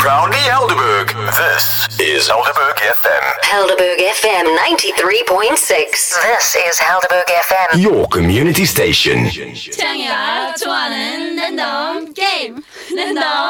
Proudly Helderberg. This is Helderberg FM. Helderberg FM 93.6. This is Helderberg FM. Your community station. 창이가 좋아하는 랜덤 게임. 랜덤